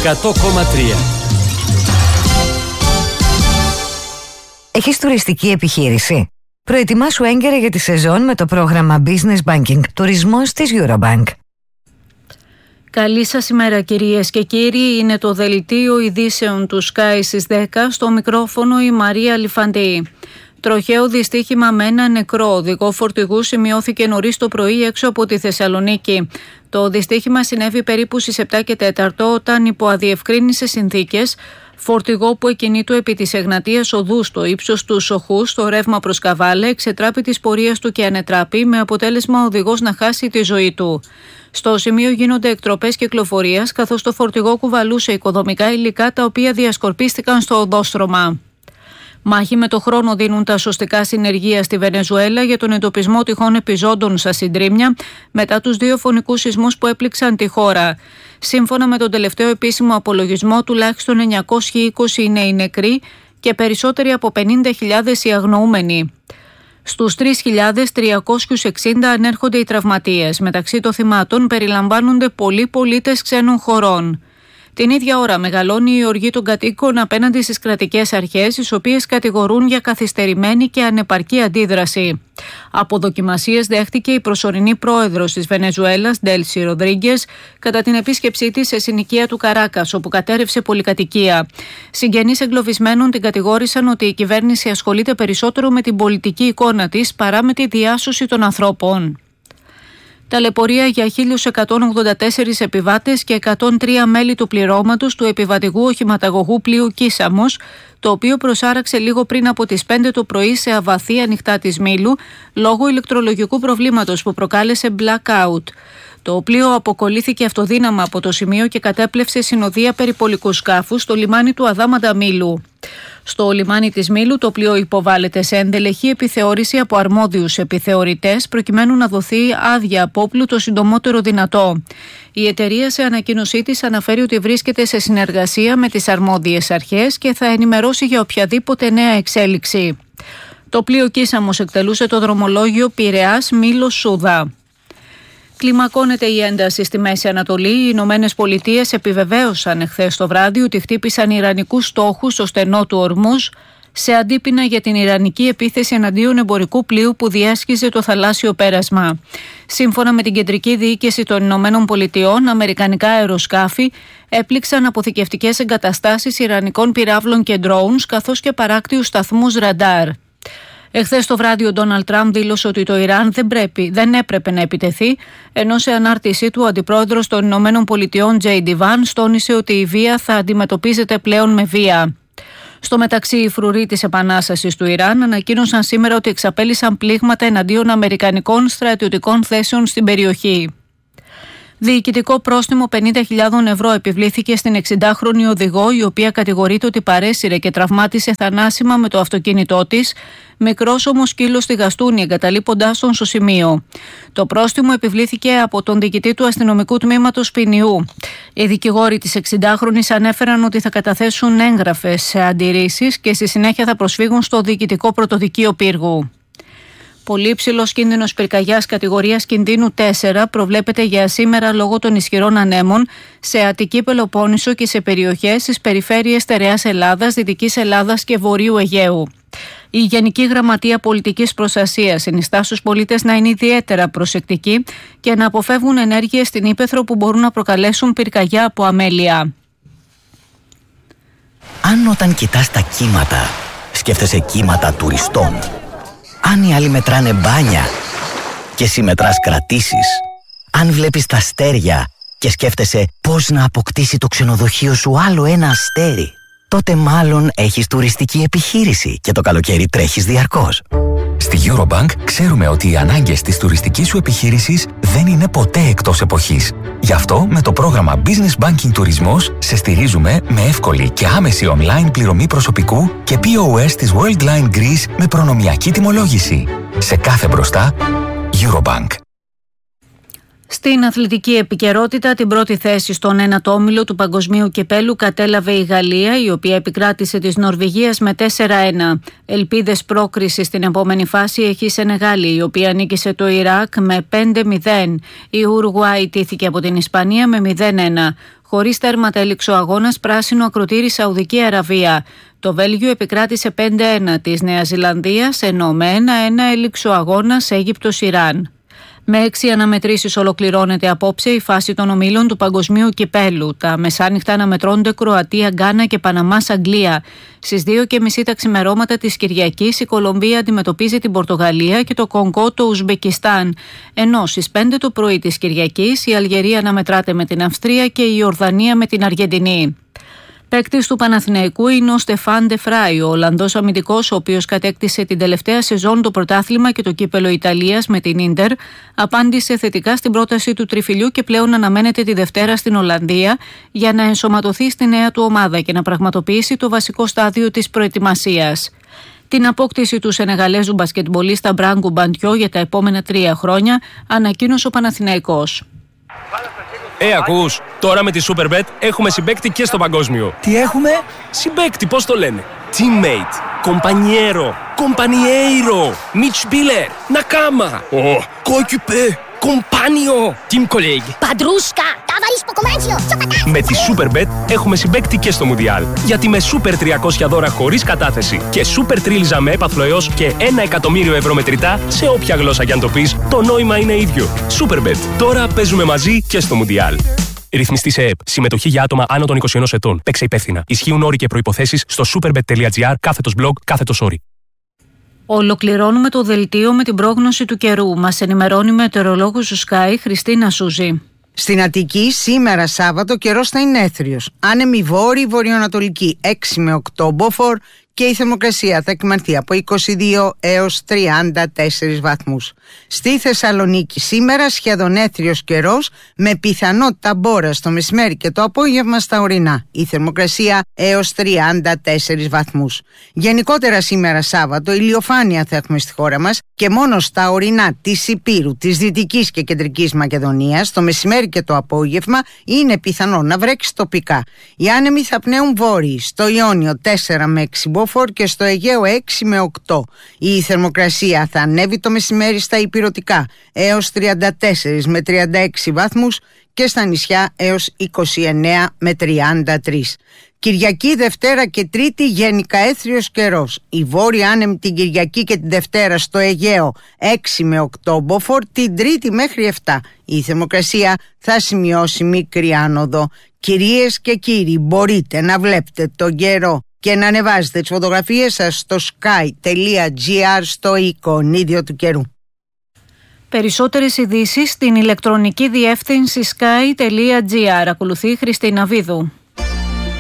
100,3. Έχεις τουριστική επιχείρηση? Προετοιμάσου έγκαιρα για τη σεζόν με το πρόγραμμα Business Banking Τουρισμός της Eurobank. Καλή σας ημέρα κυρίες και κύριοι, είναι το δελτίο ειδήσεων του Sky στις 10, στο μικρόφωνο η Μαρία Λιφαντή. Τροχαίο δυστύχημα με ένα νεκρό οδηγό φορτηγού σημειώθηκε νωρίς το πρωί έξω από τη Θεσσαλονίκη. Το δυστύχημα συνέβη περίπου στις 7 και 4 όταν υπό αδιευκρίνησες συνθήκες φορτηγό που εκκινήτου επί της Εγνατίας Οδού στο ύψος του Σοχού στο ρεύμα προς Καβάλα εξετράπη της πορείας του και ανετράπη με αποτέλεσμα ο οδηγός να χάσει τη ζωή του. Στο σημείο γίνονται εκτροπές κυκλοφορίας καθώς το φορτηγό κουβαλούσε οικοδομικά υλικά τα οποία διασκορπίστηκαν στο οδόστρωμα. Μάχη με το χρόνο δίνουν τα σωστικά συνεργεία στη Βενεζουέλα για τον εντοπισμό τυχόν επιζώντων στα συντρίμμια μετά τους 2 φωνικούς σεισμούς που έπληξαν τη χώρα. Σύμφωνα με τον τελευταίο επίσημο απολογισμό, τουλάχιστον 920 είναι οι νεκροί και περισσότεροι από 50.000 οι αγνοούμενοι. Στους 3.360 ανέρχονται οι τραυματίες. Μεταξύ των θυμάτων περιλαμβάνονται πολλοί πολίτες ξένων χωρών. Την ίδια ώρα μεγαλώνει η οργή των κατοίκων απέναντι στις κρατικές αρχές, τις οποίες κατηγορούν για καθυστερημένη και ανεπαρκή αντίδραση. Από δοκιμασίες δέχτηκε η προσωρινή πρόεδρος της Βενεζουέλας, Ντέλσι Ροδρίγκες, κατά την επίσκεψή της σε συνοικία του Καράκας, όπου κατέρρευσε πολυκατοικία. Συγγενείς εγκλωβισμένων την κατηγόρησαν ότι η κυβέρνηση ασχολείται περισσότερο με την πολιτική εικόνα της παρά με τη διάσωση των ανθρώπων. Ταλαιπωρία για 1.184 επιβάτες και 103 μέλη του πληρώματος του επιβατηγού οχηματαγωγού πλοίου Κίσαμος, το οποίο προσάραξε λίγο πριν από τις 5 το πρωί σε αβαθή ανοιχτά της Μήλου, λόγω ηλεκτρολογικού προβλήματος που προκάλεσε blackout. Το πλοίο αποκολλήθηκε αυτοδύναμα από το σημείο και κατέπλευσε συνοδεία περιπολικού σκάφους στο λιμάνι του Αδάμαντα Μήλου. Στο λιμάνι της Μήλου το πλοίο υποβάλλεται σε ενδελεχή επιθεώρηση από αρμόδιους επιθεωρητές προκειμένου να δοθεί άδεια απόπλου το συντομότερο δυνατό. Η εταιρεία σε ανακοίνωσή της αναφέρει ότι βρίσκεται σε συνεργασία με τις αρμόδιες αρχές και θα ενημερώσει για οποιαδήποτε νέα εξέλιξη. Το πλοίο Κίσαμος εκτελούσε το δρομολόγιο Πειραιάς Μήλος Σούδα. Κλιμακώνεται η ένταση στη Μέση Ανατολή. Οι Ηνωμένες Πολιτείες επιβεβαίωσαν εχθές το βράδυ ότι χτύπησαν ιρανικούς στόχους στο στενό του Ορμούζ σε αντίπεινα για την ιρανική επίθεση εναντίον εμπορικού πλοίου που διέσχιζε το θαλάσσιο πέρασμα. Σύμφωνα με την Κεντρική Διοίκηση των Ηνωμένων Πολιτειών, αμερικανικά αεροσκάφη έπληξαν αποθηκευτικές εγκαταστάσεις ιρανικών πυράβλων και drones καθώς και παράκτιους σταθμούς ραντάρ. Εχθές το βράδυ ο Ντόναλντ Τραμπ δήλωσε ότι το Ιράν δεν έπρεπε να επιτεθεί, ενώ σε ανάρτησή του ο αντιπρόεδρος των Ηνωμένων Πολιτειών J.D. Vance τόνισε ότι η βία θα αντιμετωπίζεται πλέον με βία. Στο μεταξύ, οι φρουροί της Επανάστασης του Ιράν ανακοίνωσαν σήμερα ότι εξαπέλυσαν πλήγματα εναντίον αμερικανικών στρατιωτικών θέσεων στην περιοχή. Διοικητικό πρόστιμο 50.000 ευρώ επιβλήθηκε στην 60χρονη οδηγό, η οποία κατηγορείται ότι παρέσυρε και τραυμάτισε θανάσιμα με το αυτοκίνητό της, μικρός όμως σκύλος στη Γαστούνη, εγκαταλείποντάς τον στο σημείο. Το πρόστιμο επιβλήθηκε από τον διοικητή του αστυνομικού τμήματος ποινιού. Οι δικηγόροι της 60χρονης ανέφεραν ότι θα καταθέσουν έγγραφες αντιρρήσεις και στη συνέχεια θα προσφύγουν στο διοικητικό πρωτοδικείο πύργου. Πολύ υψηλός κίνδυνος πυρκαγιάς κατηγορίας κινδύνου 4 προβλέπεται για σήμερα λόγω των ισχυρών ανέμων σε Αττική Πελοπόννησο και σε περιοχές στις περιφέρειες Στερεάς Ελλάδας, Δυτικής Ελλάδας και Βορείου Αιγαίου. Η Γενική Γραμματεία Πολιτικής Προστασίας συνιστά στους πολίτες να είναι ιδιαίτερα προσεκτικοί και να αποφεύγουν ενέργειες στην ύπαιθρο που μπορούν να προκαλέσουν πυρκαγιά από αμέλεια. Αν όταν κοιτάς τα κύματα, σκέφτεσαι κύματα τουριστών. Αν οι άλλοι μετράνε μπάνια και εσύ μετράς κρατήσεις. Αν βλέπεις τα αστέρια και σκέφτεσαι πώς να αποκτήσει το ξενοδοχείο σου άλλο ένα αστέρι, τότε μάλλον έχεις τουριστική επιχείρηση και το καλοκαίρι τρέχεις διαρκώς. Στη Eurobank ξέρουμε ότι οι ανάγκες της τουριστικής σου επιχείρησης δεν είναι ποτέ εκτός εποχής. Γι' αυτό με το πρόγραμμα Business Banking Τουρισμός σε στηρίζουμε με εύκολη και άμεση online πληρωμή προσωπικού και POS της Worldline Greece με προνομιακή τιμολόγηση. Σε κάθε μπροστά, Eurobank. Στην αθλητική επικαιρότητα, την πρώτη θέση στον ένατο όμιλο του Παγκοσμίου Κυπέλλου κατέλαβε η Γαλλία, η οποία επικράτησε της Νορβηγίας με 4-1. Ελπίδες πρόκρισης στην επόμενη φάση έχει η Σενεγάλη, η οποία νίκησε το Ιράκ με 5-0. Η Ουρουάη τήθηκε από την Ισπανία με 0-1. Χωρίς τέρματα έληξε ο αγώνας πράσινο ακροτήρι Σαουδική Αραβία. Το Βέλγιο επικράτησε 5-1 της Νέας Ζηλανδίας, ενώ με 1-1 έληξε ο αγώνας Αίγυπτος-Ιράν. Με 6 αναμετρήσεις ολοκληρώνεται απόψε η φάση των ομίλων του Παγκοσμίου Κυπέλλου. Τα μεσάνυχτα αναμετρώνται Κροατία, Γκάνα και Παναμάς, Αγγλία. Στις 2:30 τα ξημερώματα της Κυριακής η Κολομβία αντιμετωπίζει την Πορτογαλία και το Κονγκό το Ουσμπεκιστάν. Ενώ στις 5 το πρωί της Κυριακής η Αλγερία αναμετράται με την Αυστρία και η Ιορδανία με την Αργεντινή. Παίκτης του Παναθηναϊκού είναι ο Στεφάν Ντε Φράι, ο Ολλανδός αμυντικός, ο οποίος κατέκτησε την τελευταία σεζόν το πρωτάθλημα και το κύπελο Ιταλίας με την Ίντερ, απάντησε θετικά στην πρόταση του τριφυλιού και πλέον αναμένεται τη Δευτέρα στην Ολλανδία για να ενσωματωθεί στη νέα του ομάδα και να πραγματοποιήσει το βασικό στάδιο της προετοιμασίας. Την απόκτηση του Σενεγαλέζου μπασκετμπολίστα Μπράγκου Μπαντιό για τα επόμενα 3 χρόνια ανακοίνωσε ο Παναθηναϊκός. Ακούς, τώρα με τη Superbet έχουμε συμπαίκτη και στο παγκόσμιο. Τι έχουμε? Συμπαίκτη, πώς το λένε? Teammate, compañero, compañeiro, Mitspieler, Nakama, coéquipier, compagno, team colleague. Padrusca, ταβαρίς ποκομάνσιο, Με τη Superbet έχουμε συμπαίκτη και στο Μουντιάλ. Γιατί με Super 300 δώρα χωρίς κατάθεση και Super Τρίλιζα με έπαθλο έως και 1 εκατομμύριο ευρώ μετρητά σε όποια γλώσσα κι αν το πεις, το νόημα είναι ίδιο. Superbet. Τώρα παίζουμε μαζί και στο Μουντιάλ. Ρυθμιστή σε ΕΕΠ. Συμμετοχή για άτομα άνω των 21 ετών. Παίξε υπεύθυνα. Ισχύουν όροι και προϋποθέσεις στο superbet.gr/blog/όροι. Ολοκληρώνουμε το δελτίο με την πρόγνωση του καιρού. Μας ενημερώνει η μετεωρολόγος του Sky, Χριστίνα Σούζη. Στην Αττική σήμερα Σάββατο καιρός θα είναι έθριος. Άνεμη βόρειο-βορειοανατολική 6 με 8 μποφόρ και η θερμοκρασία θα εκμανθεί από 22 έως 34 βαθμούς. Στη Θεσσαλονίκη σήμερα σχεδόν έθριος καιρός με πιθανότητα μπόρα στο μεσημέρι και το απόγευμα στα ορεινά. Η θερμοκρασία έως 34 βαθμούς. Γενικότερα σήμερα Σάββατο ηλιοφάνεια θα έχουμε στη χώρα μας και μόνο στα ορεινά της Ηπείρου, της Δυτικής και Κεντρικής Μακεδονίας το μεσημέρι και το απόγευμα είναι πιθανό να βρέξει τοπικά. Οι άνεμοι θα πνέουν βόρειοι, στο Ιόνιο 4 με 6 μποφόρ και στο Αιγαίο 6 με 8. Η θερμοκρασία θα ανέβει το μεσημέρι στα ηπειρωτικά έως 34 με 36 βαθμούς και στα νησιά έως 29 με 33. Κυριακή, Δευτέρα και Τρίτη γενικά έθριος καιρός. Η βόρεια άνεμη την Κυριακή και την Δευτέρα στο Αιγαίο 6 με 8 μποφόρ, την Τρίτη μέχρι 7. Η θερμοκρασία θα σημειώσει μικρή άνοδο. Κυρίες και κύριοι, μπορείτε να βλέπετε τον καιρό και να ανεβάζετε τις φωτογραφίες σας στο sky.gr στο εικονίδιο του καιρού. Περισσότερες ειδήσεις στην ηλεκτρονική διεύθυνση sky.gr. Ακολουθεί η Χριστίνα Βίδου.